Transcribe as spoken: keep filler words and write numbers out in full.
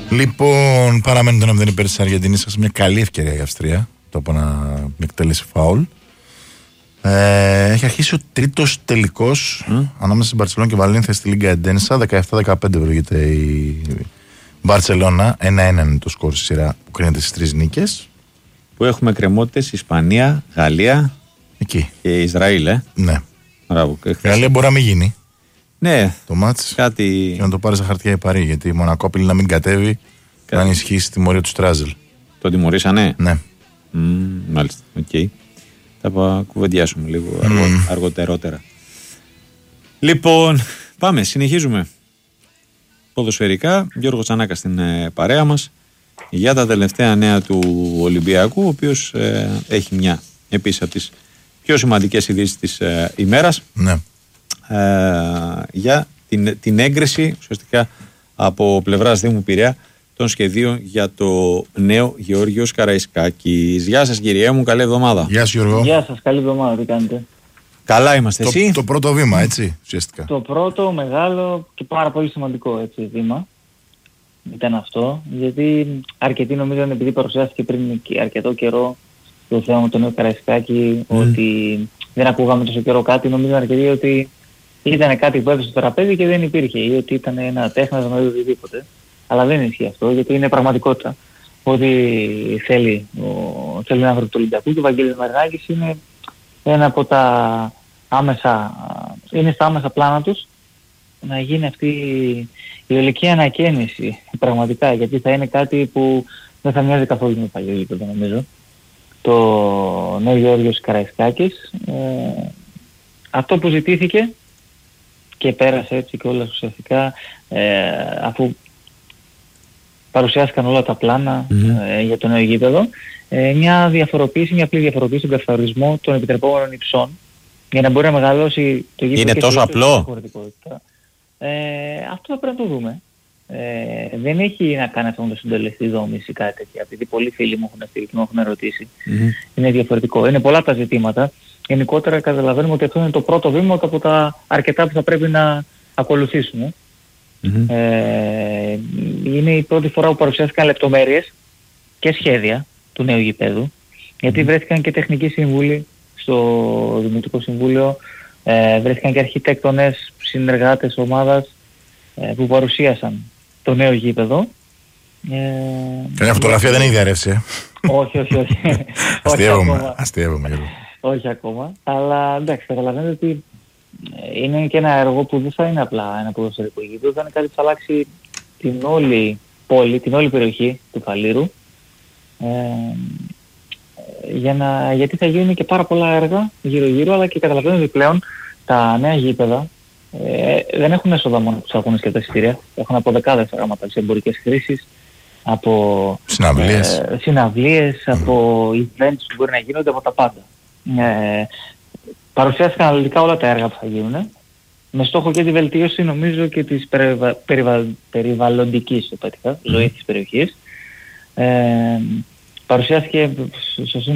Λοιπόν, παραμένει το ένα μηδέν υπέρ της Αργεντινής. Είχα μια καλή ευκαιρία η Αυστρία. Το από να εκτελέσει φάουλ. Ε, έχει αρχίσει ο τρίτος τελικός mm. ανάμεσα στην Μπαρτσελόνα και Βαλένθια στη Λίγκα Εντένσα. δεκαεπτά δεκαπέντε προηγείται η Μπαρτσελόνα. ένα ένα είναι το σκορ στη σειρά που κρίνεται στις τρεις νίκες. Που έχουμε κρεμότητες Ισπανία, Γαλλία εκεί. Και Ισραήλ, ε. Ναι. Μπράβο. Η Γαλλία μπορεί να μην γίνει. Ναι. Το μάτς. Κάτι... Και να το πάρει στα χαρτιά η Παρί. Γιατί η Μονακό απειλεί να μην κατέβει. Κάτι... να ενισχύσει τη τιμωρία του Στράζελ. Το τιμωρήσανε. Ναι. Mm, μάλιστα. Οκ. Okay. Θα κουβεντιάσουμε λίγο αργο... mm. αργοτερότερα. Λοιπόν, πάμε. Συνεχίζουμε. Ποδοσφαιρικά. Γιώργος Τσανάκας στην ε, παρέα μας για τα τελευταία νέα του Ολυμπιακού, ο οποίος ε, έχει μια επίσης από τις πιο σημαντικές ειδήσεις της ε, ημέρας. Ναι. Ε, για την, την έγκριση ουσιαστικά από πλευράς Δήμου Πειραιά των σχεδίων για το νέο Γεώργιος Καραϊσκάκης. Γεια σας κυριέ μου, καλή εβδομάδα. Γεια σας Γιώργο. Γεια σας, καλή εβδομάδα, τι κάνετε? Καλά είμαστε, το, εσύ? Το πρώτο βήμα, έτσι, ουσιαστικά. Το πρώτο, μεγάλο και πάρα πολύ σημαντικό, έτσι, βήμα ήταν αυτό, γιατί αρκετοί νομίζαν, επειδή παρουσιάστηκε πριν αρκετό καιρό το θέμα με τον νέο Καραϊσκάκη, mm. ότι δεν ακούγαμε τόσο καιρό κάτι, νομίζαν αρκετοί ότι ήταν κάτι που έδωσε στο τραπέζι και δεν υπήρχε, ή ότι ήταν ένα τέχνασμα ή οτιδήποτε. Αλλά δεν ισχύει αυτό, γιατί είναι πραγματικότητα. Ότι θέλει ο, θέλει ένα άνθρωπο του Ολυμπιακού και ο Βαγγέλης Μαρινάκης είναι ένα από τα άμεσα, είναι στα άμεσα πλάνα τους να γίνει αυτή η ολική ανακαίνιση πραγματικά, γιατί θα είναι κάτι που δεν θα μοιάζει καθόλου με παλιό γήπεδο, νομίζω. Το νέο Γεώργιος Καραϊσκάκης, ε, αυτό που ζητήθηκε και πέρασε έτσι και όλα ουσιαστικά, ε, αφού παρουσιάστηκαν όλα τα πλάνα mm-hmm. ε, για το νέο γήπεδο, ε, μια διαφοροποίηση, μια απλή διαφοροποίηση στον καθαρισμό των επιτρεπόμενων υψών για να μπορεί να μεγαλώσει το γήπεδο. Είναι και τόσο απλό? Ε, αυτό θα πρέπει να το δούμε. Ε, δεν έχει να κάνει αυτό με το συντελεστή δόμηση ή κάτι τέτοια, επειδή πολλοί φίλοι μου έχουν στείλει και μου έχουν ερωτήσει. Mm-hmm. Είναι διαφορετικό. Είναι πολλά τα ζητήματα. Γενικότερα καταλαβαίνουμε ότι αυτό είναι το πρώτο βήμα από τα αρκετά που θα πρέπει να ακολουθήσουμε. Mm-hmm. Ε, είναι η πρώτη φορά που παρουσιάστηκαν λεπτομέρειες και σχέδια του νέου γηπέδου, γιατί mm-hmm. βρέθηκαν και τεχνικοί σύμβουλοι στο Δημοτικό Συμβούλιο, ε, βρέθηκαν και αρχιτέκτονες, συνεργάτες ομάδας ε, που παρουσίασαν το νέο γήπεδο. Ε, Καμιά φωτογραφία δεν έχει διαρρεύσει, ε. Όχι, όχι, όχι. Αστείευομαι, αστείευομαι. Όχι ακόμα, αλλά εντάξει, καταλαβαίνετε ότι είναι και ένα έργο που δεν θα είναι απλά ένα ποδοσφαιρικό γήπεδο, θα είναι κάτι που θα αλλάξει την όλη πόλη, την όλη περιοχή του Φαλήρου, ε, για να, γιατί θα γίνουν και πάρα πολλά έργα γύρω-γύρω, αλλά και καταλαβαίνετε ότι πλέον τα νέα γήπεδα ε, δεν έχουν έσοδα μόνο τους αγώνες και τα εισιτήρια, έχουν από δεκάδες γράμματα σε εμπορικές χρήσεις, από συναυλίες, ε, συναυλίες mm. από events που μπορεί να γίνονται, από τα πάντα. Ε, παρουσιάστηκαν αναλυτικά όλα τα έργα που θα γίνουν, με στόχο και τη βελτίωση νομίζω και της περιβα... Περιβα... περιβαλλοντικής mm. ζωής της περιοχής. Ε, παρουσιάστηκε στο